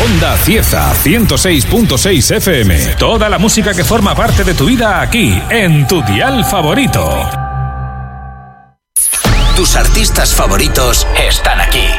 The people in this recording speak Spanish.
Onda Cieza 106.6 FM. Toda la música que forma parte de tu vida aquí, en tu dial favorito. Tus artistas favoritos están aquí.